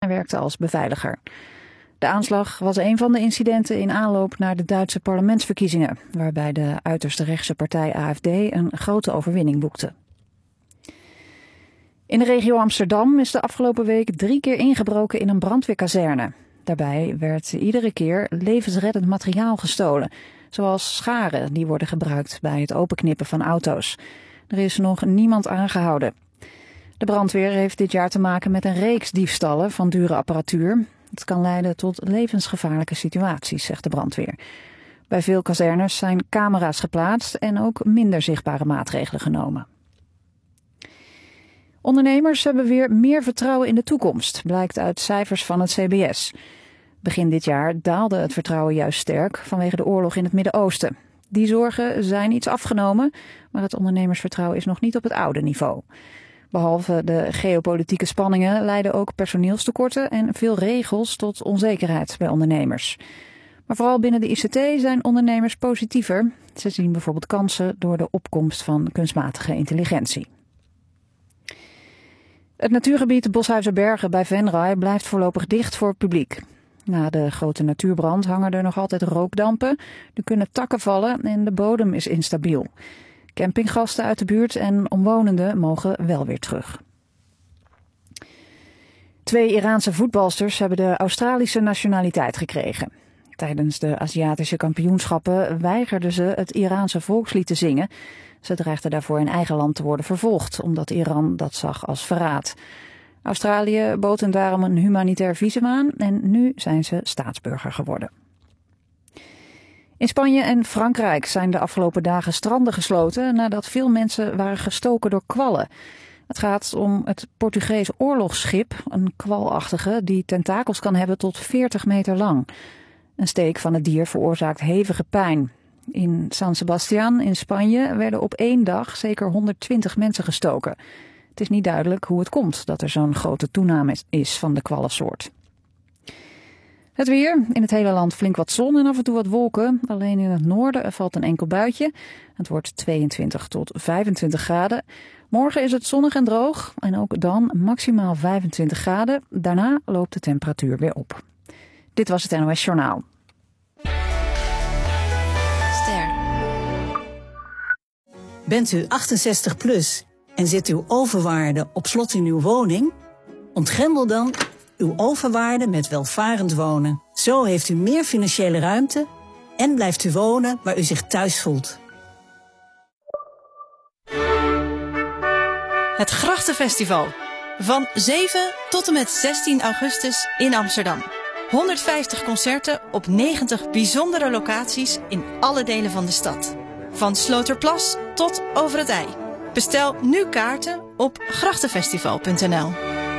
werkte als beveiliger. De aanslag was een van de incidenten in aanloop naar de Duitse parlementsverkiezingen, waarbij de uiterst rechtse partij AfD een grote overwinning boekte. In de regio Amsterdam is de afgelopen week 3 keer ingebroken in een brandweerkazerne. Daarbij werd iedere keer levensreddend materiaal gestolen, zoals scharen die worden gebruikt bij het openknippen van auto's. Er is nog niemand aangehouden. De brandweer heeft dit jaar te maken met een reeks diefstallen van dure apparatuur. Het kan leiden tot levensgevaarlijke situaties, zegt de brandweer. Bij veel kazernes zijn camera's geplaatst en ook minder zichtbare maatregelen genomen. Ondernemers hebben weer meer vertrouwen in de toekomst, blijkt uit cijfers van het CBS. Begin dit jaar daalde het vertrouwen juist sterk vanwege de oorlog in het Midden-Oosten. Die zorgen zijn iets afgenomen, maar het ondernemersvertrouwen is nog niet op het oude niveau. Behalve de geopolitieke spanningen leiden ook personeelstekorten en veel regels tot onzekerheid bij ondernemers. Maar vooral binnen de ICT zijn ondernemers positiever. Ze zien bijvoorbeeld kansen door de opkomst van kunstmatige intelligentie. Het natuurgebied Boshuizerbergen bij Venray blijft voorlopig dicht voor het publiek. Na de grote natuurbrand hangen er nog altijd rookdampen, er kunnen takken vallen en de bodem is instabiel. Campinggasten uit de buurt en omwonenden mogen wel weer terug. 2 Iraanse voetbalsters hebben de Australische nationaliteit gekregen. Tijdens de Aziatische kampioenschappen weigerden ze het Iraanse volkslied te zingen. Ze dreigden daarvoor in eigen land te worden vervolgd, omdat Iran dat zag als verraad. Australië bood hen daarom een humanitair visum aan en nu zijn ze staatsburger geworden. In Spanje en Frankrijk zijn de afgelopen dagen stranden gesloten nadat veel mensen waren gestoken door kwallen. Het gaat om het Portugees oorlogsschip, een kwalachtige die tentakels kan hebben tot 40 meter lang. Een steek van het dier veroorzaakt hevige pijn. In San Sebastián in Spanje werden op 1 dag zeker 120 mensen gestoken. Het is niet duidelijk hoe het komt dat er zo'n grote toename is van de kwallensoort. Het weer. In het hele land flink wat zon en af en toe wat wolken. Alleen in het noorden valt een enkel buitje. Het wordt 22 tot 25 graden. Morgen is het zonnig en droog en ook dan maximaal 25 graden. Daarna loopt de temperatuur weer op. Dit was het NOS Journaal. Ster. Bent u 68 plus en zit uw overwaarde op slot in uw woning? Ontgrendel dan uw overwaarde met welvarend wonen. Zo heeft u meer financiële ruimte en blijft u wonen waar u zich thuis voelt. Het Grachtenfestival. Van 7 tot en met 16 augustus in Amsterdam. 150 concerten op 90 bijzondere locaties in alle delen van de stad. Van Sloterplas tot Over het IJ. Bestel nu kaarten op grachtenfestival.nl.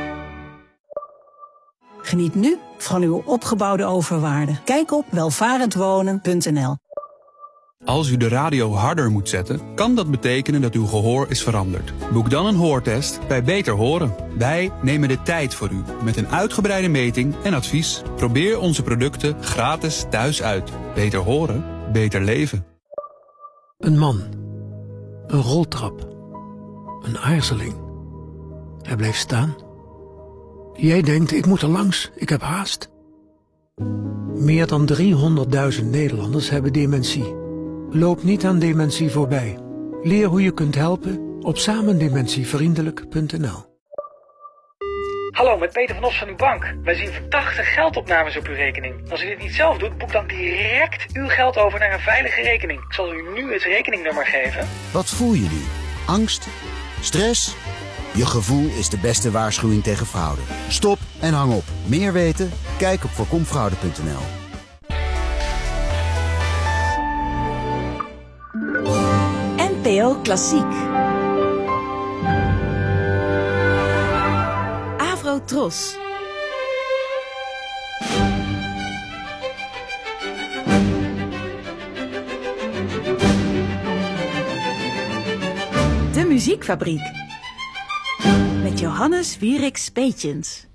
Geniet nu van uw opgebouwde overwaarde. Kijk op welvarendwonen.nl. Als u de radio harder moet zetten, kan dat betekenen dat uw gehoor is veranderd. Boek dan een hoortest bij Beter Horen. Wij nemen de tijd voor u met een uitgebreide meting en advies. Probeer onze producten gratis thuis uit. Beter horen, beter leven. Een man. Een roltrap. Een aarzeling. Hij bleef staan. Jij denkt, ik moet er langs, ik heb haast. Meer dan 300.000 Nederlanders hebben dementie. Loop niet aan dementie voorbij. Leer hoe je kunt helpen op samendementievriendelijk.nl. Hallo, met Peter van Os van uw bank. Wij zien verdachte geldopnames op uw rekening. Als u dit niet zelf doet, boek dan direct uw geld over naar een veilige rekening. Ik zal u nu het rekeningnummer geven. Wat voel je nu? Angst? Stress? Je gevoel is de beste waarschuwing tegen fraude. Stop en hang op. Meer weten? Kijk op voorkomfraude.nl. NPO Klassiek. Avro Tros. De Muziekfabriek. Met Johannes Wierik Speetjens.